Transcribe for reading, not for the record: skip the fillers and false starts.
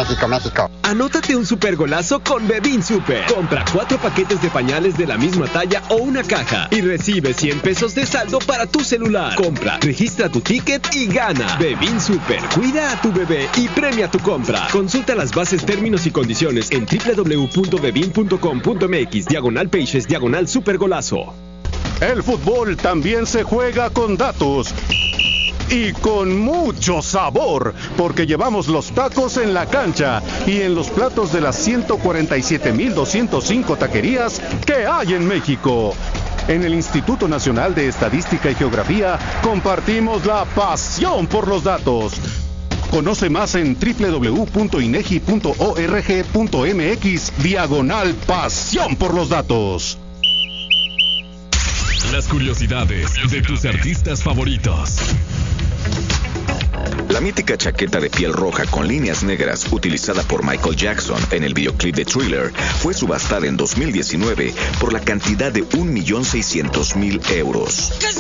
México, México. Anótate un super golazo con Bebin Super. Compra 4 paquetes de pañales de la misma talla o una caja y recibe 100 pesos de saldo para tu celular. Compra, registra tu ticket y gana. Bebin Super. Cuida a tu bebé y premia tu compra. Consulta las bases, términos y condiciones en www.bebin.com.mx/pages/supergolazo. El fútbol también se juega con datos. Y con mucho sabor, porque llevamos los tacos en la cancha y en los platos de las 147,205 taquerías que hay en México. En el Instituto Nacional de Estadística y Geografía compartimos la pasión por los datos. Conoce más en www.inegi.org.mx/pasión por los datos. Las curiosidades de tus artistas favoritos. La mítica chaqueta de piel roja con líneas negras utilizada por Michael Jackson en el videoclip de Thriller fue subastada en 2019 por la cantidad de 1.600.000 euros.